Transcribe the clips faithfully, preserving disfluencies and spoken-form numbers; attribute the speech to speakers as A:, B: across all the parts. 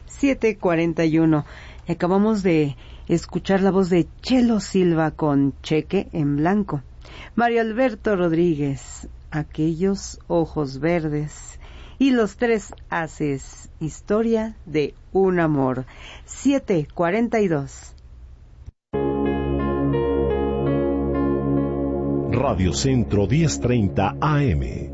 A: siete cuarenta y uno. Acabamos de escuchar la voz de Chelo Silva con Cheque en Blanco. Mario Alberto Rodríguez, Aquellos Ojos Verdes. Y Los Tres Haces, Historia de un Amor. siete cuarenta y dos.
B: Radio Centro diez treinta A M.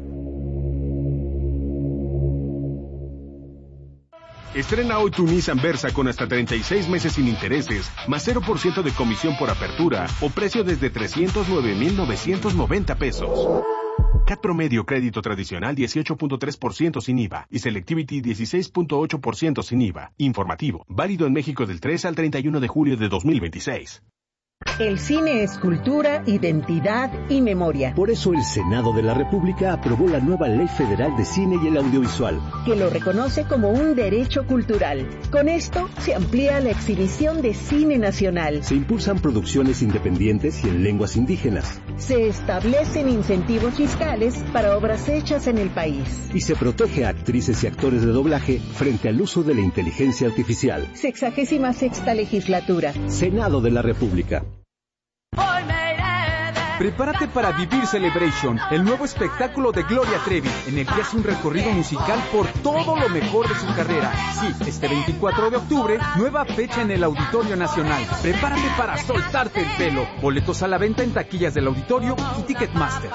C: Estrena hoy tu Nissan Versa con hasta treinta y seis meses sin intereses, más cero por ciento de comisión por apertura o precio desde trescientos nueve mil novecientos noventa pesos. C A T promedio crédito tradicional dieciocho punto tres por ciento sin I V A y Selectivity dieciséis punto ocho por ciento sin I V A. Informativo, válido en México del tres al treinta y uno de julio de dos mil veintiséis.
D: El cine es cultura, identidad y memoria.
E: Por eso el Senado de la República aprobó la nueva Ley Federal de Cine y el Audiovisual,
D: que lo reconoce como un derecho cultural. Con esto se amplía la exhibición de cine nacional.
E: Se impulsan producciones independientes y en lenguas indígenas.
D: Se establecen incentivos fiscales para obras hechas en el país.
E: Y se protege a actrices y actores de doblaje frente al uso de la inteligencia artificial.
D: Sexagésima sexta legislatura.
E: Senado de la República.
F: Prepárate para vivir Celebration, el nuevo espectáculo de Gloria Trevi, en el que hace un recorrido musical por todo lo mejor de su carrera. Sí, este veinticuatro de octubre, nueva fecha en el Auditorio Nacional. Prepárate para soltarte el pelo. Boletos a la venta en taquillas del auditorio y Ticketmaster.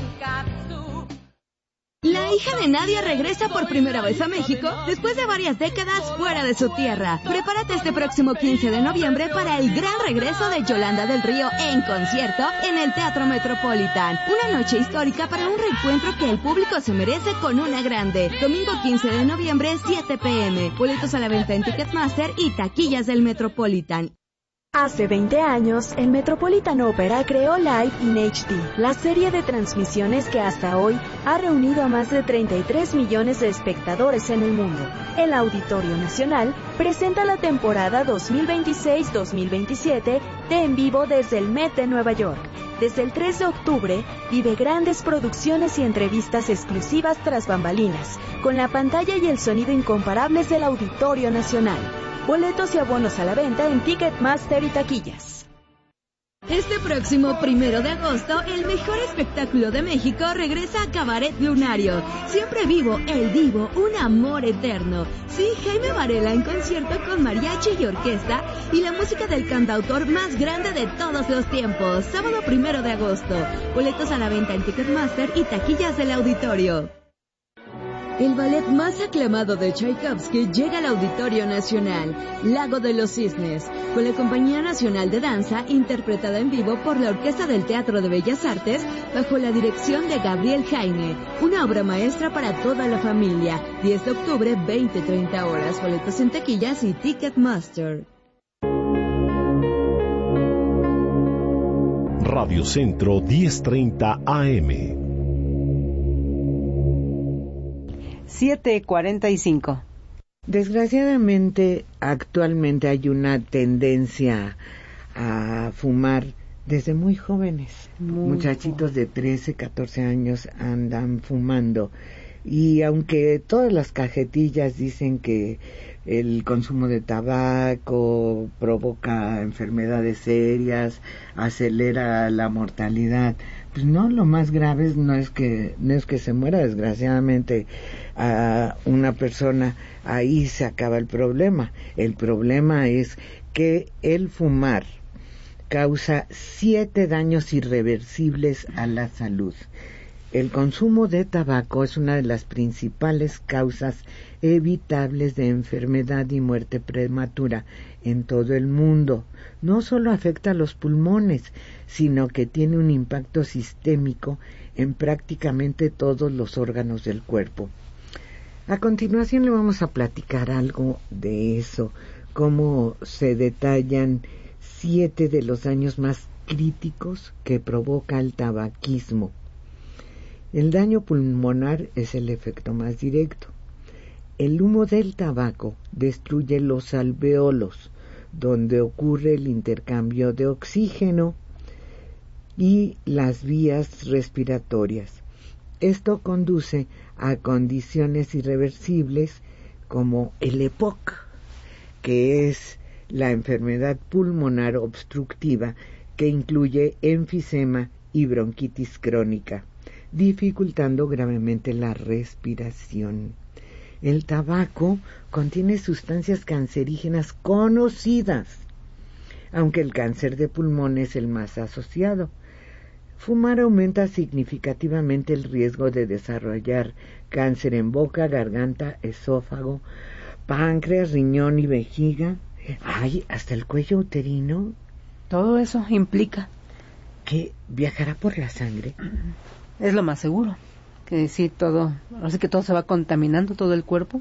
G: La hija de Nadia regresa por primera vez a México después de varias décadas fuera de su tierra. Prepárate este próximo quince de noviembre para el gran regreso de Yolanda del Río en concierto en el Teatro Metropolitan. Una noche histórica para un reencuentro que el público se merece con una grande. Domingo quince de noviembre, siete pe eme. Boletos a la venta en Ticketmaster y taquillas del Metropolitan.
H: Hace veinte años, el Metropolitan Opera creó Live in H D, la serie de transmisiones que hasta hoy ha reunido a más de treinta y tres millones de espectadores en el mundo. El Auditorio Nacional presenta la temporada dos mil veintiséis dos mil veintisiete de En Vivo desde el Met de Nueva York. Desde el tres de octubre, vive grandes producciones y entrevistas exclusivas tras bambalinas, con la pantalla y el sonido incomparables del Auditorio Nacional. Boletos y abonos a la venta en Ticketmaster y taquillas.
G: Este próximo primero de agosto, el mejor espectáculo de México regresa a Cabaret Lunario. Siempre vivo, el divo, un amor eterno. Sí, Jaime Varela en concierto con mariachi y orquesta y la música del cantautor más grande de todos los tiempos. Sábado primero de agosto. Boletos a la venta en Ticketmaster y taquillas del auditorio. El ballet más aclamado de Tchaikovsky llega al Auditorio Nacional, Lago de los Cisnes, con la Compañía Nacional de Danza, interpretada en vivo por la Orquesta del Teatro de Bellas Artes, bajo la dirección de Gabriel Jaime. Una obra maestra para toda la familia. diez de octubre, veinte treinta horas. Boletos en taquillas y Ticketmaster.
B: Radio Centro diez treinta A M.
A: siete cuarenta y cinco.
I: Desgraciadamente, actualmente hay una tendencia a fumar desde muy jóvenes. Muy Muchachitos joven. de trece, catorce años andan fumando. Y aunque todas las cajetillas dicen que el consumo de tabaco provoca enfermedades serias, acelera la mortalidad, pues no, lo más grave no es que no es que se muera, desgraciadamente a una persona, ahí se acaba el problema. El problema es que el fumar causa siete daños irreversibles a la salud. El consumo de tabaco es una de las principales causas evitables de enfermedad y muerte prematura en todo el mundo. No solo afecta a los pulmones, sino que tiene un impacto sistémico en prácticamente todos los órganos del cuerpo. A continuación le vamos a platicar algo de eso, cómo se detallan siete de los daños más críticos que provoca el tabaquismo. El daño pulmonar es el efecto más directo. El humo del tabaco destruye los alvéolos, donde ocurre el intercambio de oxígeno y las vías respiratorias. Esto conduce a condiciones irreversibles como el E P O C, que es la enfermedad pulmonar obstructiva que incluye enfisema y bronquitis crónica, dificultando gravemente la respiración. El tabaco contiene sustancias cancerígenas conocidas, aunque el cáncer de pulmón es el más asociado. Fumar aumenta significativamente el riesgo de desarrollar cáncer en boca, garganta, esófago, páncreas, riñón y vejiga. Ay, hasta el cuello uterino.
A: Todo eso implica
I: que viajará por la sangre.
A: Es lo más seguro. Que sí, todo, así que todo se va contaminando, todo el cuerpo.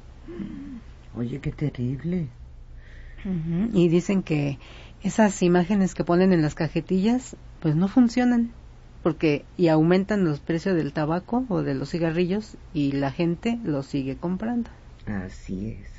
I: Oye, qué terrible.
A: Uh-huh. Y dicen que esas imágenes que ponen en las cajetillas, pues no funcionan, porque y aumentan los precios del tabaco o de los cigarrillos y la gente los sigue comprando.
I: Así es.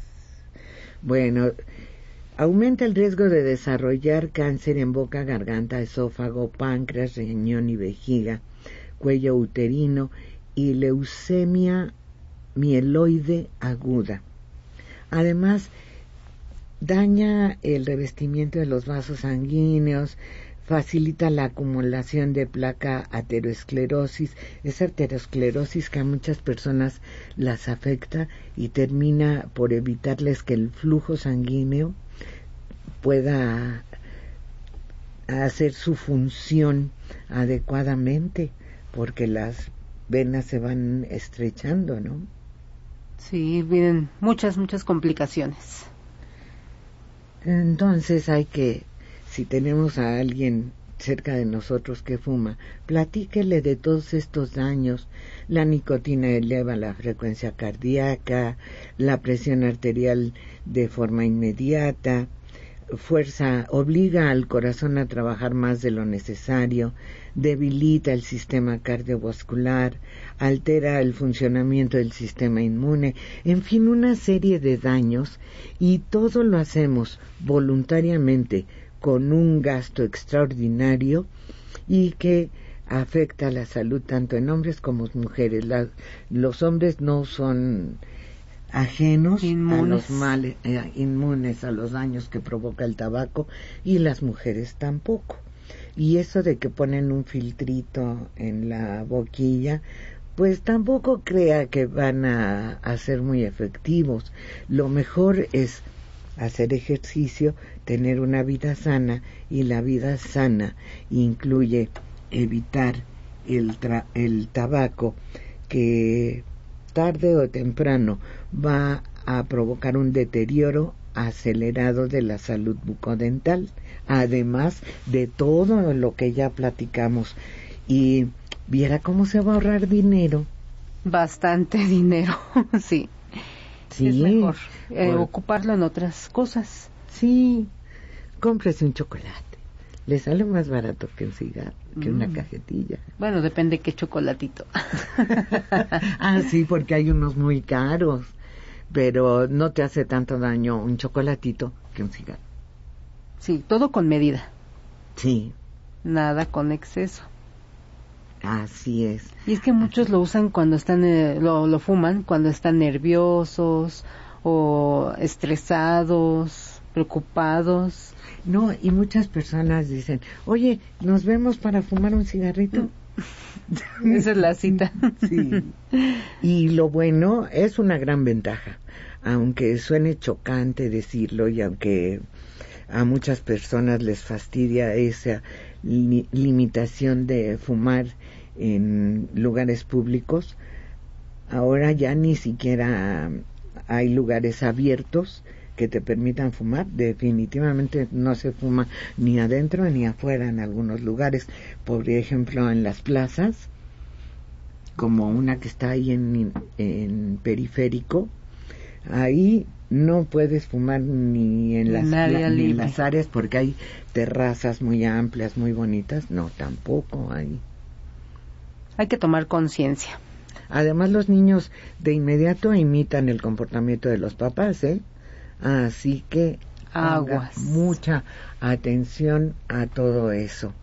I: Bueno, aumenta el riesgo de desarrollar cáncer en boca, garganta, esófago, páncreas, riñón y vejiga, cuello uterino y leucemia mieloide aguda. Además, daña el revestimiento de los vasos sanguíneos, facilita la acumulación de placa aterosclerosis, esa aterosclerosis que a muchas personas las afecta y termina por evitarles que el flujo sanguíneo pueda hacer su función adecuadamente, porque las venas se van estrechando, ¿no?
A: Sí, vienen muchas, muchas complicaciones.
I: Entonces hay que, si tenemos a alguien cerca de nosotros que fuma, platíquele de todos estos daños. La nicotina eleva la frecuencia cardíaca, la presión arterial de forma inmediata, fuerza, obliga al corazón a trabajar más de lo necesario, debilita el sistema cardiovascular, altera el funcionamiento del sistema inmune, en fin, una serie de daños, y todo lo hacemos voluntariamente con un gasto extraordinario y que afecta la salud tanto en hombres como en mujeres. La, los hombres no son ajenos inmunes. a los males, eh, inmunes a los daños que provoca el tabaco, y las mujeres tampoco. Y eso de que ponen un filtrito en la boquilla, pues tampoco crea que van a, a ser muy efectivos. Lo mejor es hacer ejercicio, tener una vida sana, y la vida sana incluye evitar el, tra- el tabaco, que tarde o temprano va a provocar un deterioro acelerado de la salud bucodental, además de todo lo que ya platicamos. Y viera cómo se va a ahorrar dinero.
A: Bastante dinero, sí.
I: Sí,
A: es mejor eh, por... ocuparlo en otras cosas.
I: Sí, cómprese un chocolate. Le sale más barato que un cigarro, que mm. una cajetilla.
A: Bueno, depende qué chocolatito.
I: Ah, sí, porque hay unos muy caros, pero no te hace tanto daño un chocolatito que un cigarro.
A: Sí, todo con medida.
I: Sí.
A: Nada con exceso.
I: Así es.
A: Y es que muchos lo usan cuando están, eh, lo, lo fuman cuando están nerviosos o estresados, preocupados.
I: No, y muchas personas dicen, oye, ¿nos vemos para fumar un cigarrito?
A: Esa es la cita.
I: Sí. Y lo bueno, es una gran ventaja, aunque suene chocante decirlo, y aunque a muchas personas les fastidia esa li- limitación de fumar en lugares públicos, ahora ya ni siquiera hay lugares abiertos que te permitan fumar. Definitivamente no se fuma ni adentro ni afuera en algunos lugares. Por ejemplo, en las plazas, como una que está ahí en, en Periférico, ahí no puedes fumar ni en las, la, ni en las áreas, porque hay terrazas muy amplias, muy bonitas. No, tampoco hay.
A: Hay que tomar conciencia.
I: Además, los niños de inmediato imitan el comportamiento de los papás, ¿eh? Así que
A: aguas,
I: mucha atención a todo eso.